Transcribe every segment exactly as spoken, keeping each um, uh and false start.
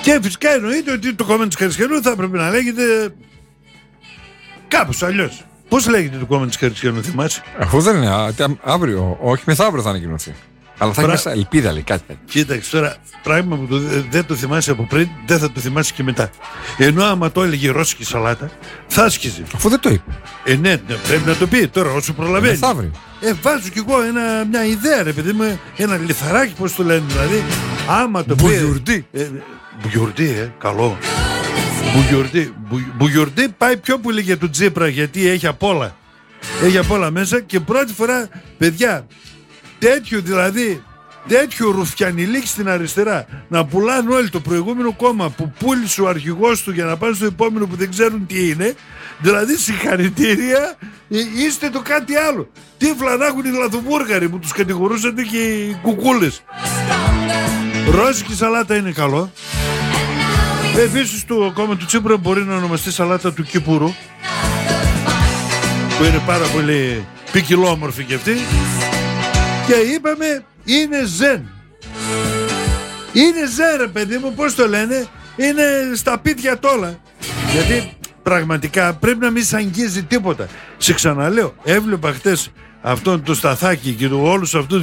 Και φυσικά εννοείται ότι το κόμμα της Χαρισκιανού θα πρέπει να λέγεται κάπως αλλιώς. Πώς λέγεται το κόμμα της Χαρισκιανού, θυμάσαι? Αφού δεν είναι α, αύριο, όχι μεθαύριο θα ανακοινωθεί. Αλλά θα Πρα... έχει μέσα ελπίδα, λέει κάτι τέτοιο. Κοίταξε τώρα, πράγμα που το, δεν το θυμάσαι από πριν, δεν θα το θυμάσαι και μετά. Ενώ άμα το έλεγε ρώσικη σαλάτα, θα άσκησε. Αφού δεν το είπε. Ε, ναι, ναι, πρέπει να το πει τώρα, όσο προλαβαίνει. Μεθαύριο. Ε, βάζω κι εγώ ένα, μια ιδέα, ρε παιδί μου, ένα λιθαράκι, πώς το λένε, δηλαδή. Άμα το πει. Μπουγιουρντί. Ε, μπουγιουρντί, ε, καλό. Μπουγιουρντί. Μπουγιουρντί πάει πιο πολύ για τον Τσίπρα, γιατί έχει απ' όλα. Έχει απ' όλα μέσα και πρώτη φορά, παιδιά, τέτοιο δηλαδή, τέτοιο ρουφιανιλίκ στην αριστερά, να πουλάνε όλοι το προηγούμενο κόμμα που πούλησε ο αρχηγός του για να πάνε στο επόμενο που δεν ξέρουν τι είναι. Δηλαδή συγχαρητήρια, είστε το κάτι άλλο. Τι φλανάχουν οι λαθοβούργαροι που τους κατηγορούσατε και οι κουκούλες. Ρώσικη σαλάτα είναι καλό. Επίσης το κόμμα του Τσίπρα μπορεί να ονομαστεί σαλάτα του Κυπουρού, που είναι πάρα πολύ ποικιλόμορφη και αυτή. Και είπαμε είναι ζεν. Είναι ζεν, ρε παιδί μου, πώς το λένε, είναι στα πίτια τόλα. Γιατί πραγματικά πρέπει να μην σ' αγγίζει τίποτα. Σε ξαναλέω, έβλεπα χτες αυτόν το Σταθάκι και το, όλους αυτούς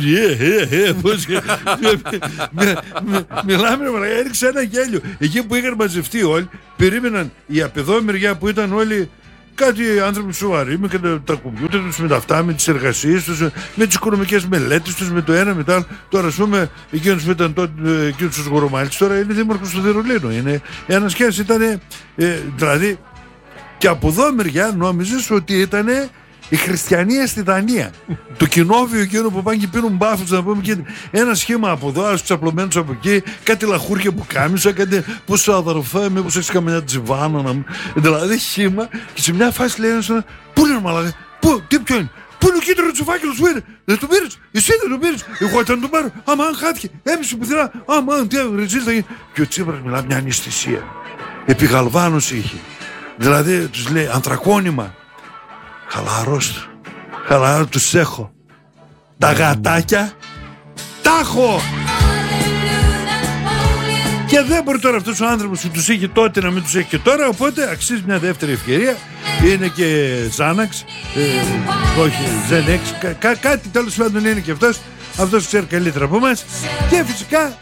μιλάμε, έριξε ένα γέλιο. Εκεί που είχαν μαζευτεί όλοι, περίμεναν η απ' μεριά που ήταν όλοι κάτι άνθρωποι σοβαροί, με τα κουμπιούτερ τους, με τα αυτά, με τις εργασίες τους, με τις οικονομικές μελέτες τους, με το ένα με το άλλο. Τώρα, ας πούμε, εκείνος που ήταν τότε, εκείνος ο Σγορομάλης, τώρα είναι δήμαρχος του Βερολίνου. Είναι ένας σχέση, ήταν, ε, δηλαδή, και από εδώ μεριά νόμιζες ότι ήταν η χριστιανία στη Δανία. Το κοινόβιο εκείνο που πάνε και πίνουν μπάφους, να πούμε, και ένα σχήμα από εδώ, άλλους ξαπλωμένους από εκεί, κάτι λαχούρια που κάμισα, κάτι πώς αδερφέ, μήπως έχεις καμιά τζιβάνα να μου. Δηλαδή σχήμα, και σε μια φάση λέει ένας, πού είναι μαλάκα, πού, τι ποιο είναι, πού είναι ο κίτρινος ο φάκελος, πού είναι, δεν τον πήρες, εσύ δεν τον πήρες, εγώ ήταν τον πάρω, άμα αν χάθηκε, έπεισε πουθενά, άμα αν τι ρεζίλ θα γίνει. Και ο Τσίπρας μιλά μια αναισθησία, επιγαλβάνωση είχε, δηλαδή τους λέει ανθρακόνημα. Χαλαρός, χαλαρός τους έχω. Τα γατάκια τα έχω. Και δεν μπορεί τώρα αυτός ο άνθρωπος που τους είχε τότε να μην τους έχει και τώρα. Οπότε αξίζει μια δεύτερη ευκαιρία. Είναι και Ζάναξ, ε, όχι Ζενέξ, κα, κα, κάτι τέλος πάντων είναι και αυτός. Αυτός ξέρει καλύτερα από εμάς. Και φυσικά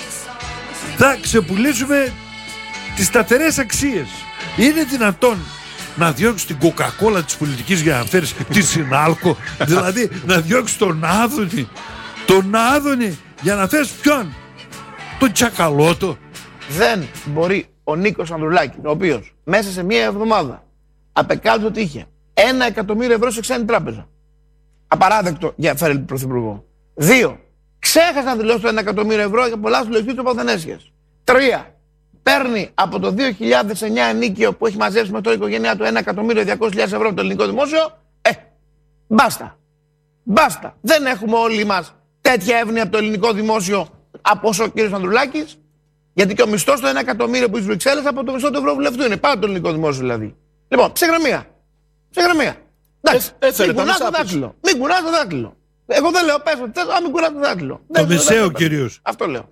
θα ξεπουλήσουμε τις σταθερές αξίες. Είναι δυνατόν να διώξεις την κοκακόλα της πολιτικής για να φέρεις τη Συνάλκο? Δηλαδή να διώξεις τον Άδωνη, τον Άδωνη για να φέρεις ποιον? Τον Τσακαλώτο. Δεν μπορεί ο Νίκος Ανδρουλάκης, ο οποίος μέσα σε μία εβδομάδα απεκάλυψε ότι είχε ένα εκατομμύριο ευρώ σε ξένη τράπεζα. Απαράδεκτο για φέρει πρωθυπουργό. Δύο, ξέχασε να δηλώσει το ένα εκατομμύριο ευρώ για πολλά συλλογιστή του Παθενέσιας. Τρία, παίρνει από το δύο χιλιάδες εννιά ενίκιο που έχει μαζέψει με το οικογένειά του ένα εκατομμύριο διακόσιες χιλιάδες ευρώ από το ελληνικό δημόσιο. Ε, μπάστα. Μπάστα. Δεν έχουμε όλοι μας τέτοια εύνοια από το ελληνικό δημόσιο από όσο ο κύριος Ανδρουλάκης. Γιατί και ο μισθός του ένα εκατομμύριο που στις Βρυξέλλες από το μισθό του Ευρωβουλευτού είναι. Πάνω από το ελληνικό δημόσιο δηλαδή. Λοιπόν, ψυχραιμία. Ψυχραιμία. Εντάξει. Ε, μην κουνάς το δάκτυλο. Μην κουνάς το δάκτυλο. Εγώ δεν λέω, πες ότι θες, α, μην κουνάς το δάκτυλο. Το μεσαίο κυρίως. Αυτό λέω.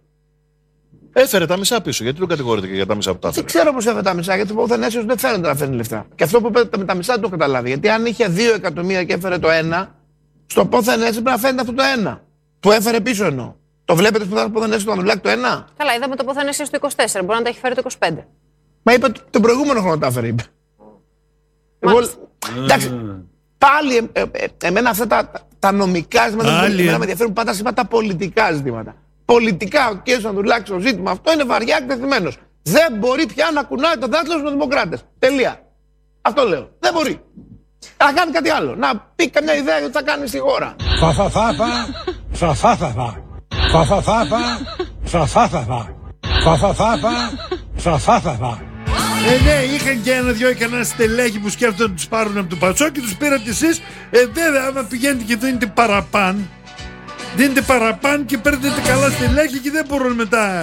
Έφερε τα μισά πίσω. Γιατί τον κατηγορείτε και για τα μισά που τα έφερε? Δεν ξέρω πώς έφερε τα μισά, γιατί ο Παθενέσιος δεν φαίνεται να φέρνει λεφτά. Και αυτό που είπε με τα μισά δεν το έχω καταλάβει. Γιατί αν είχε δύο εκατομμύρια και έφερε το ένα, στο Παθενέσιο πρέπει να φαίνεται αυτό το ένα. Του έφερε πίσω εννοώ. Το βλέπετε στο Παθενέσιο του Ανδρουλάκη το ένα? Καλά, είδαμε το Παθενέσιο στο είκοσι τέσσερα. Μπορεί να τα έχει φέρει το είκοσι πέντε. Μα είπε τον προηγούμενο χρόνο τα έφερε, είπε. Εγώ, εντάξει, πάλι ε, ε, ε, εμένα αυτά τα, τα νομικά ζητήματα εμένα με ενδιαφέρουν πάντα σήμερα τα πολιτικά ζητήματα. Πολιτικά ο κ. Ανδρουλάκης το ζήτημα αυτό είναι βαριά εκτεθειμένος. Δεν μπορεί πια να κουνάει το δάχτυλο στους δημοκράτες. Τελεία. Αυτό λέω. Δεν μπορεί. Να κάνει κάτι άλλο. Να πει καμιά ιδέα για τι θα κάνει στη χώρα. Φαφαφάφα, φαφαφάφα. Φαφαφάφα, φαφαφάφα. Φαφαφάφα, φαφαφάφα. Ε, ναι, είχαν και ένα-δυο κανένα στελέχη που σκέφτονται να τους πάρουν από το Πασόκ και τους πήρατε εσείς. Ε, βέβαια, άμα πηγαίνετε και δίνετε παραπάν, δίνετε παραπάν και παίρνετε καλά στελέχη και δεν μπορούν μετά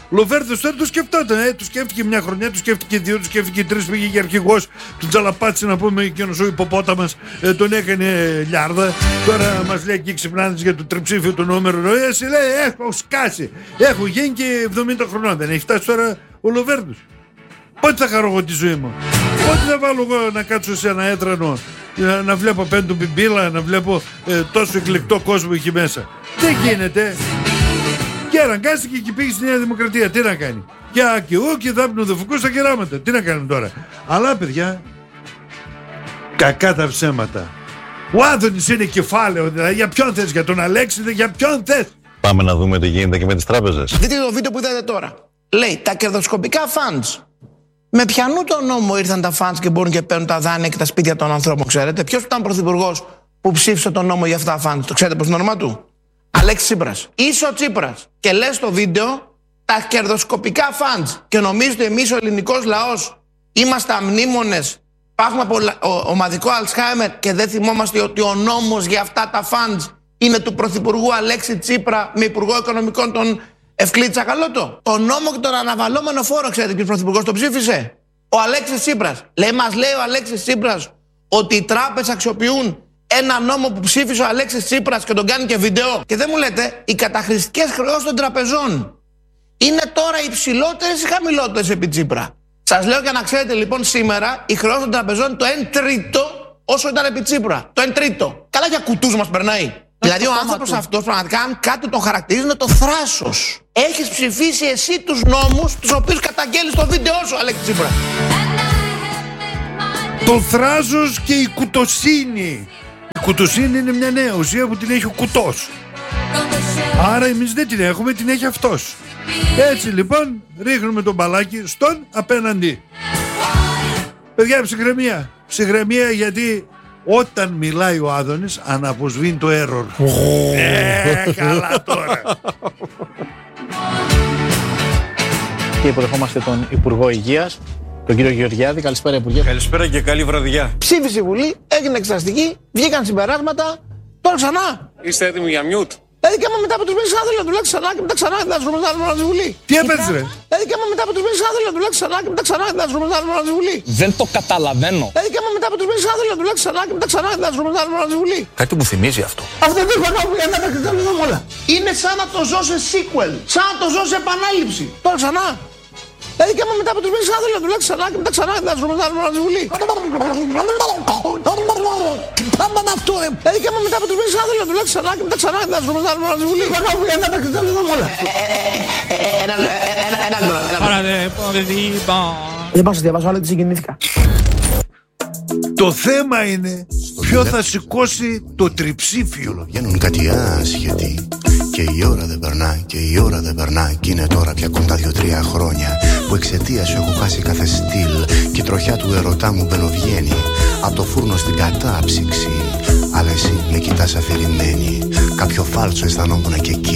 Λοβέρδος τώρα το σκεφτόταν. Ε, του σκέφτηκε μια χρονιά, του σκέφτηκε δύο, του σκέφτηκε τρεις. Πήγε για αρχηγός του Τζαλαπάτση να πούμε, εκείνος ο υποπόταμας, ε, τον έκανε λιάρδα. Τώρα μας λέει εκεί ξυπνάδες για το τριψήφιο του νούμερο. Ε, εσύ λέει, έχω σκάσει. Έχω γίνει και εβδομήντα χρονών. Δεν έχει φτάσει τώρα ο Λοβέρδος. Πότε θα χαρώ εγώ τη ζωή μου? Πότε θα βάλω εγώ να κάτσω σε ένα έδρανο, να, να βλέπω πέντου μπιμπίλα, να βλέπω ε, τόσο εκλεκτό κόσμο εκεί μέσα? Δεν γίνεται. Και αναγκάστηκε και πήγε στη Νέα Δημοκρατία. Τι να κάνει? Και ακιού και δάπνου δοφικού στα κεράματα. Τι να κάνουμε τώρα? Αλλά παιδιά, κακά τα ψέματα. Ο Άδωνης είναι κεφάλαιο. Δηλαδή, για ποιον θες? Για τον Αλέξη? Για ποιον θες? Πάμε να δούμε τι γίνεται και με τις τράπεζες. Δείτε το βίντεο που είδατε τώρα. Λέει τα κερδοσκοπικά funds. Με ποιανού τον νόμο ήρθαν τα funds και μπορούν και παίρνουν τα δάνεια και τα σπίτια των ανθρώπων, ξέρετε? Ποιος ήταν πρωθυπουργός που ψήφισε τον νόμο για αυτά τα funds? Το ξέρετε πώς είναι το όνομα του? Αλέξης Τσίπρας. Είσαι ο Τσίπρας και λες στο βίντεο τα κερδοσκοπικά funds και νομίζετε εμείς ο ελληνικός λαός είμαστε αμνήμονες, έχουμε ομαδικό Αλτσχάιμερ και δεν θυμόμαστε ότι ο νόμος για αυτά τα funds είναι του πρωθυπουργού Αλέξη Τσίπρα με υπουργό οικονομικών τον Ευκλή Τσακαλώτο? Το νόμο και τον αναβαλώμενο φόρο, ξέρετε ποιος πρωθυπουργός το ψήφισε? Ο Αλέξης Τσίπρας. Λέει, μας λέει ο Αλέξης Τσίπρας ότι οι τράπεζες αξιοποιούν ένα νόμο που ψήφισε ο Αλέξης Τσίπρας και τον κάνει και βίντεο. Και δεν μου λέτε, οι καταχρηστικές χρεώσεις των τραπεζών είναι τώρα υψηλότερες ή χαμηλότερες επί Τσίπρα? Σας λέω για να ξέρετε λοιπόν, σήμερα οι χρεώσεις των τραπεζών είναι το ένα τρίτο όσο ήταν επί Τσίπρα. Το ένα τρίτο. Καλά, για κουτούς μας περνάει. Δηλαδή ο άνθρωπος αυτός πραγματικά, αν κάτι τον χαρακτηρίζει, είναι το θράσος. Έχεις ψηφίσει εσύ τους νόμους τους οποίους καταγγέλεις στο βίντεο σου, Αλέξη Τσίπρα. Το θράσος και η κουτοσύνη. Η κουτοσύνη είναι μια νέα ουσία που την έχει ο κουτός. Άρα εμείς δεν την έχουμε, την έχει αυτός. Έτσι λοιπόν ρίχνουμε τον μπαλάκι στον απέναντι. Παιδιά, ψυχραιμία. Ψυχραιμία, γιατί όταν μιλάει ο Άδωνης αναποσβήνει το error. Ε, καλά τώρα. Και υποδεχόμαστε τον Υπουργό Υγείας, τον κύριο Γεωργιάδη. Καλησπέρα, Υπουργέ. Καλησπέρα και καλή βραδιά. Ψήφισε η Βουλή, έγινε εξεταστική, βγήκαν συμπεράσματα. Τώρα ξανά. Είστε έτοιμοι για μιούτ? Δηλαδή και άμα μετά από τους μήνες θα θέλω να δουλάξει ξανά και μετά ξανά θα ζούμε να τη Βουλή. Τι έπαιζε ρε? Δηλαδή και άμα μετά από τους μήνες θα θέλω να δουλάξει ξανά και μετά ξανά θα ζούμε να τη Βουλή. Δεν το καταλαβαίνω. Δηλαδή και άμα μετά από τους μήνες θα θέλω να δουλάξει ξανά και μετά ξανά θα ζούμε να τη Βουλή. Κάτι μου θυμίζει αυτό. Αυτό δεν θα κάνω για να τα κριτέλω όλα. Είναι σαν να το ζω σε sequel, σαν να το ζω σε επανάληψη. Τώρα ξανά. Δηλαδή και άμα μετά από τους μήνες θα θέλω να δουλάξει ξανά και μετά ξανά θα ζούμε να τη Βουλή. Πάμε να αυτό, ε. Δηλαδή και άμα μετά από τους μήνες θα θέλω να δουλάξει ξανά και μετά ξανά θα ζούμε να τη Βουλή. Για να τα κριτέλω όλα. Δεν πάω να διαβάσω, αλλά δεν συγκινήθηκα. Το θέμα είναι ποιο θα σηκώσει το τριψήφιο. Βγαίνουν κάτι άσχετοι και η ώρα δεν περνάει και η ώρα δεν περνάει κι είναι τώρα πια κοντά δύο-τρία χρόνια που εξαιτία σου έχω χάσει κάθε στυλ και η τροχιά του ερωτά μου μπαινοβγαίνει απ' το φούρνο στην κατάψυξη. Αλλά εσύ με κοιτάς αφηρημένη, κάποιο φάλτσο αισθανόμουν και εκεί.